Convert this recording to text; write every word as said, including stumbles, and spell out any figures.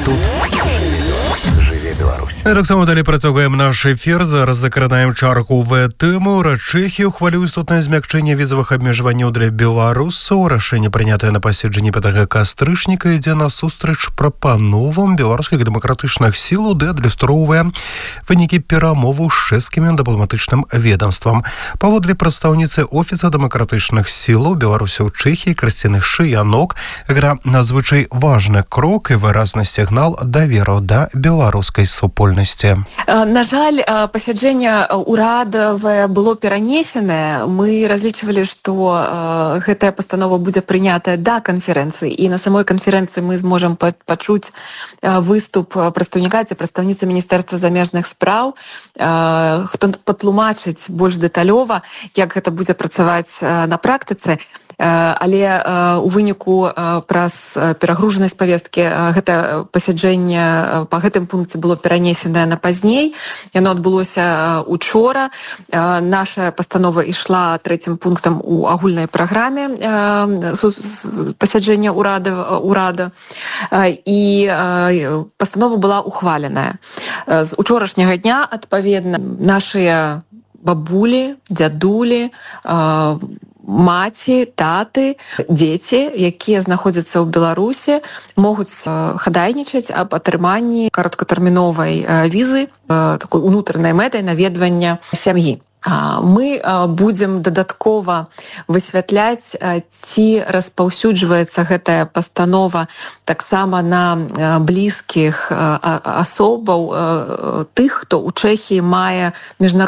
Тут жыве Беларусь. Таксама далей працягваем наш эфір. Зараз закранаем чарку в тэму. Чэхію хвалюе істотнае змякчэнне візавых абмежаванняў для беларусаў. Рашэнне, прынятае на паседжанні пятага кастрычніка, ідзе насустрач прапановам беларускіх дэмакратычных сілаў, ды адлюстроўвае вынікі перамоваў з чэшскім дыпламатычным ведомствам. Паводле прадстаўніцы офіса дэмакратычных сілаў Беларусі ў Чэхіі Крысціны Шыянок, гра надзвычай важны крок і выразны сігнал даверу да беларускай супольнасці. На жаль, пасяджэнне ўрадавае было перанесенае. Мы разлічвалі, што гэтая пастанова будзе прынятая да канферэнцыі, і на самой канферэнцыі мы зможам пачуць выступ прадстаўніка ці прадстаўніцы Міністэрства замежных спраў, хто патлумачыць больш дэталёва, як гэта будзе працаваць на практыцы. Але у выніку праз перагружанасць павесткі гэта пасяджэнне па гэтым пункце было перанесенае на пазней. Яно адбылося учора. Наша пастанова ішла трэцім пунктам у агульнай праграме пасяджэння ўрада, ўрада. І пастанова была ухваленая. З учорашняга дня, адпаведна, нашыя бабулі, дзядулі, маці, таты, дзеці, якія знаходзяцца ў Беларусі, могуць хадайнічаць аб атрыманні кароткатэрміновай візы, такой унутранай мэтай наведвання сям'і. Мы будзем дадаткова высвятляць, ці распаўсюджваецца гэтая пастанова таксама на блізкіх асобаў тых, хто ў Чэхіі мае міжнародны